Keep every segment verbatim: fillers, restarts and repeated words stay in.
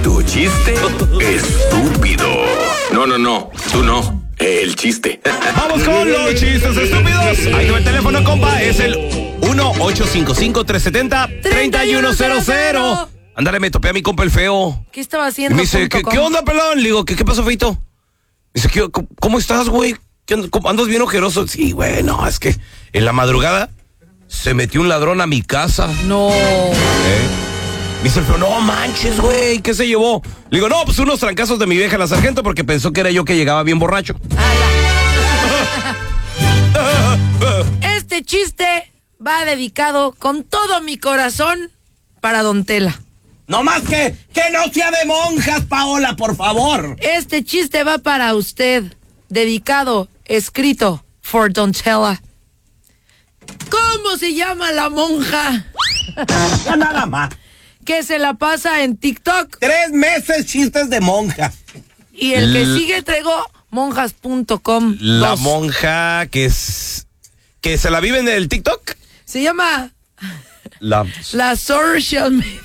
tu chiste estúpido. No, no, no, tú no. El chiste. Vamos con los chistes estúpidos. Ahí va el teléfono, compa. Es el uno ocho cinco cinco, tres siete cero, tres uno cero cero. Ándale, me topé a mi compa el feo. ¿Qué estaba haciendo? Y me dice, ¿qué, ¿qué onda, pelón? Le digo, ¿qué, qué pasó, feito? Dice, ¿qué, ¿cómo estás, güey? ¿Andas bien ojeroso? Sí, güey, no, es que en la madrugada se metió un ladrón a mi casa. No. ¿Eh? Me dice el feo, no manches, güey, ¿qué se llevó? Le digo, no, pues unos trancazos de mi vieja la sargento porque pensó que era yo que llegaba bien borracho. Este chiste va dedicado con todo mi corazón para Don Tela. No más que, que no sea de monjas, Paola, por favor. Este chiste va para usted, dedicado, escrito, for Don Tela. ¿Cómo se llama la monja? Nada más. Que se la pasa en TikTok. Tres meses chistes de monjas. Y el que sigue entregó monjas punto com. La dos. monja que es que se la vive en el TikTok. Se llama La, la social media.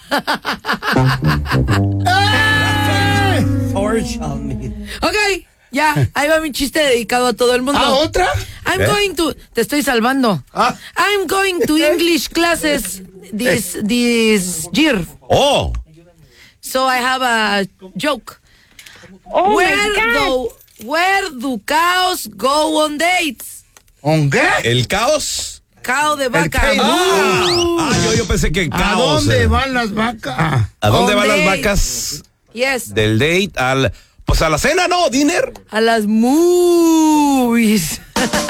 Social media. Ok, ya, ahí va mi chiste dedicado a todo el mundo. ¿Ah, otra? I'm ¿Eh? going to... Te estoy salvando. Ah. I'm going to English classes this, this year. Oh, So I have a joke. Oh where my God. do Where do cows go on dates? ¿On qué? el caos. Cow de vaca. caos. Ah, ah, yo, yo pensé que ¿A caos. dónde eh. van las vacas? ¿A dónde On van las date. vacas Yes. del date? Al, pues a la cena, ¿no? Dinner. A las movies.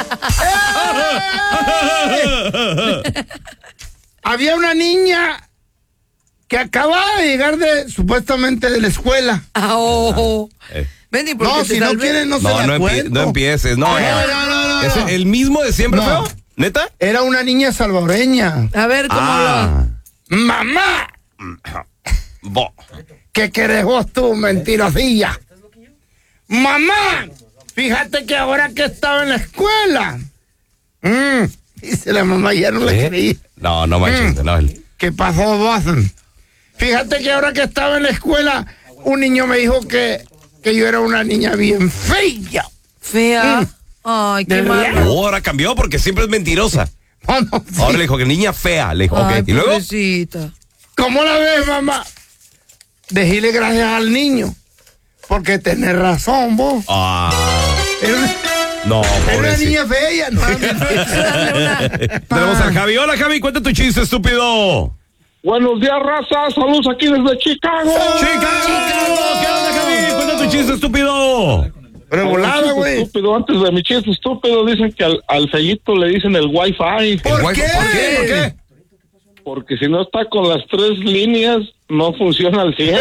Había una niña que acababa de llegar de supuestamente de la escuela. Ah, oh. Eh. Benny, ¿por qué No, te si no salvé? quieren, no, se No, la no, empie- cuento. no empieces. No, No, no. no, no, no, ¿Es no. el mismo de siempre, No. feo? ¿Neta? Era una niña salvadoreña. A ver, ¿cómo Ah. ¡Mamá! Bo. ¿Qué querés vos tú, mentirosilla? ¡Mamá! Fíjate que ahora que estaba en la escuela. Mm, dice la mamá, ya no le ¿Eh? creí. No, no manches. Mm. No, el- ¿Qué pasó, vos? Fíjate que ahora que estaba en la escuela, un niño me dijo que, que yo era una niña bien fea. Fea. Mm. Ay, qué ¿De verdad? malo. Oh, ahora cambió porque siempre es mentirosa. No, no, sí. Ahora le dijo que niña fea. Le dijo, Ay, ok. ¿Y luego? pobrecita. ¿Cómo la ves, mamá? Decirle gracias al niño. Porque tenés razón, vos. Ah, Era una, no, era una pobrecito. niña fea. No, Tenemos al Javi. Hola, Javi, cuenta tu chiste, estúpido. Buenos días, raza. Saludos aquí desde Chicago. ¡Chicago! ¿Qué onda, Javi? Cuenta tu chiste, estúpido. Revolada, güey. Estúpido, antes de mi chiste estúpido, dicen que al, al fellito le dicen el Wi-Fi. ¿Por ¿Por qué? qué? ¿Por qué? ¿Por qué? Porque si no está con las tres líneas, no funciona al cien.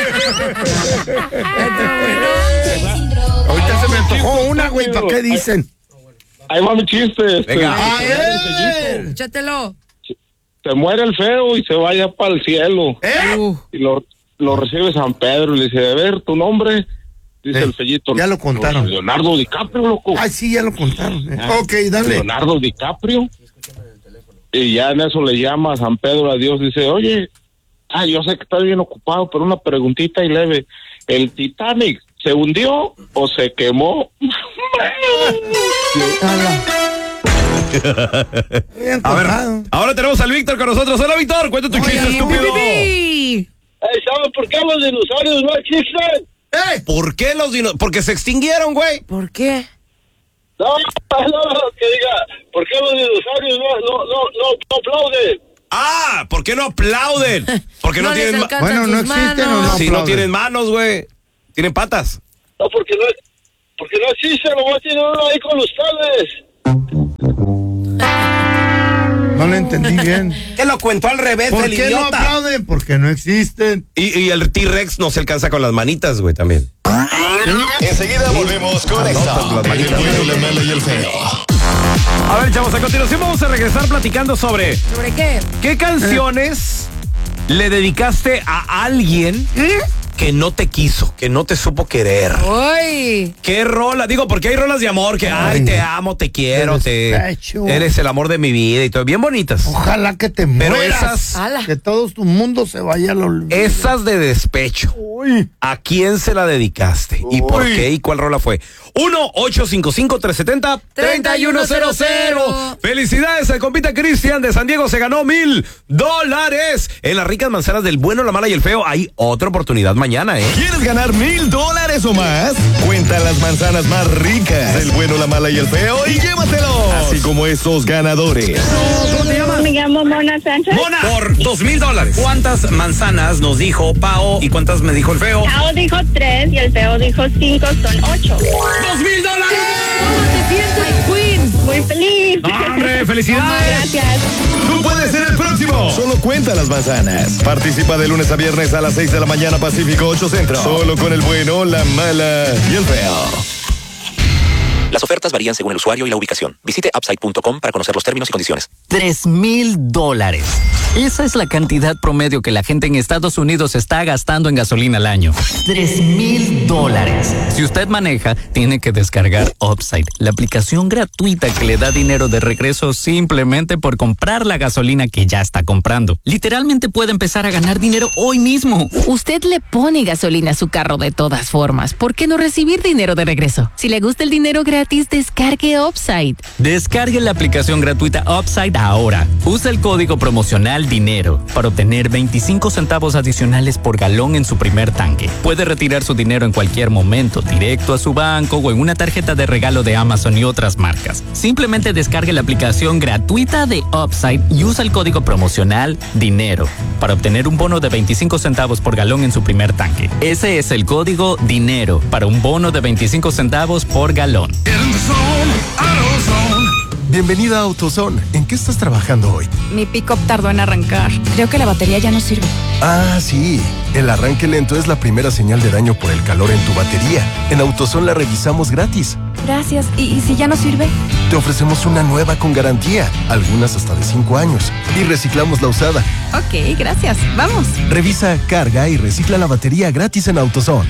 Ahorita se me antojó una, güey. ¿Para qué dicen? Ahí va mi chiste. Este, Venga. se A muere el ver. fellito, Échatelo. se muere el feo y se vaya para el cielo. ¿Eh? Uh, Y lo, lo recibe San Pedro y le dice, a ver, tu nombre. Dice Eh, el fellito. ya lo contaron. Leonardo DiCaprio, loco. Ay, sí, ya lo contaron. eh. Ok, dale. Leonardo DiCaprio. Y ya en eso le llama a San Pedro a Dios, dice, oye, ah, yo sé que estás bien ocupado, pero una preguntita y leve. ¿El Titanic se hundió o se quemó? Bien A ver, contado. ahora tenemos al Víctor con nosotros. Hola, Víctor, cuenta tu chiste, estúpido. ¡Pi! ¿Sabes por qué los dinosaurios no existen? ¡Ey! ¿Por qué los dinosaurios? Porque se extinguieron, güey. ¿Por qué? No, no, que diga, ¿por qué los dinosaurios no, no, no, no, no aplauden? Ah, ¿por qué no aplauden? Porque no, No les tienen ma- alcanzan Bueno, no sus existen, manos. ¿o no? Si no aplauden. tienen manos, güey. Tienen patas. No, porque no, porque no existen, nomás tienen uno ahí con ustedes. No le entendí bien. Que lo cuentó al revés, ¿Por el qué no idiota. aplauden? Porque no existen. Y, y el T-Rex no se alcanza con las manitas, güey, también. Enseguida volvemos con esto. Las El manitas. bueno, la mala y el feo. A ver, chavos, a continuación vamos a regresar platicando sobre ¿Sobre qué? qué canciones le dedicaste a alguien que no te quiso, que no te supo querer. Uy. ¿Qué rola? Digo, porque hay rolas de amor que, ay, ay te amo, te quiero, te, eres el amor de mi vida y todo. Bien bonitas. Ojalá que te Pero mueras. esas, Ala. Que todo tu mundo se vaya al olvido. esas de despecho. Uy. ¿A quién se la dedicaste? ¿Y Uy. por qué? ¿Y cuál rola fue? uno ocho cinco cinco, tres siete cero, tres uno cero cero. Felicidades al compita Cristian de San Diego. Se ganó mil dólares en las ricas manzanas del bueno, la mala y el feo. Hay otra oportunidad mañana, ¿eh? ¿Quieres ganar mil dólares o más? Cuenta las manzanas más ricas del bueno, la mala y el feo y llévatelo. Así como estos ganadores. ¿Cómo te llamas? Me llamo Mona Sánchez. Mona, por dos mil dólares. ¿Cuántas manzanas nos dijo Pao y cuántas me dijo el feo? Pao dijo tres y el feo dijo cinco, son ocho. ¡Dos mil dólares! ¿Cómo te sientes, Queen? Muy feliz. ¡Hombre, felicidades! Gracias. Tú puedes ser el próximo. Solo cuenta las manzanas. Participa de lunes a viernes a las seis de la mañana Pacífico, ocho Centro. Solo con el bueno, la mala y el feo. Las ofertas varían según el usuario y la ubicación. Visite upside punto com para conocer los términos y condiciones. Tres mil dólares. Esa es la cantidad promedio que la gente en Estados Unidos está gastando en gasolina al año. Tres mil dólares. Si usted maneja, tiene que descargar Upside, la aplicación gratuita que le da dinero de regreso simplemente por comprar la gasolina que ya está comprando. Literalmente puede empezar a ganar dinero hoy mismo. Usted le pone gasolina a su carro de todas formas. ¿Por qué no recibir dinero de regreso? Si le gusta el dinero gratis, descargue Upside. Descargue la aplicación gratuita Upside ahora. Usa el código promocional DINERO para obtener veinticinco centavos adicionales por galón en su primer tanque. Puede retirar su dinero en cualquier momento, directo a su banco o en una tarjeta de regalo de Amazon y otras marcas. Simplemente descargue la aplicación gratuita de Upside y usa el código promocional DINERO para obtener un bono de veinticinco centavos por galón en su primer tanque. Ese es el código DINERO para un bono de veinticinco centavos por galón. Bienvenida a AutoZone. ¿En qué estás trabajando hoy? Mi pick-up tardó en arrancar. Creo que la batería ya no sirve. Ah, sí. El arranque lento es la primera señal de daño por el calor en tu batería. En AutoZone la revisamos gratis. Gracias. ¿Y, y si ya no sirve? Te ofrecemos una nueva con garantía, algunas hasta de cinco años. Y reciclamos la usada. Ok, gracias. Vamos. Revisa, carga y recicla la batería gratis en AutoZone.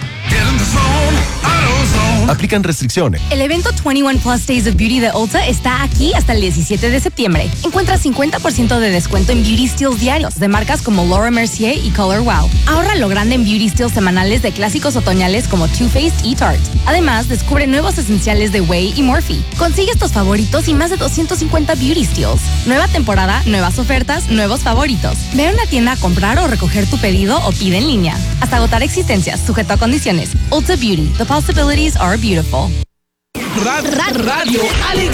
Aplican restricciones. El evento veintiuno Plus Days of Beauty de Ulta está aquí hasta el diecisiete de septiembre. Encuentra cincuenta por ciento de descuento en Beauty Steals diarios de marcas como Laura Mercier y Color Wow. Ahorra lo grande en Beauty Steals semanales de clásicos otoñales como Too Faced y Tarte. Además, descubre nuevos esenciales de Way y Morphe. Consigue estos favoritos y más de doscientos cincuenta Beauty Steals. Nueva temporada, nuevas ofertas, nuevos favoritos. Ve a una tienda a comprar o recoger tu pedido o pide en línea. Hasta agotar existencias, sujeto a condiciones. Ulta Beauty. The possibilities are beautiful. Radio, Radio Alegría.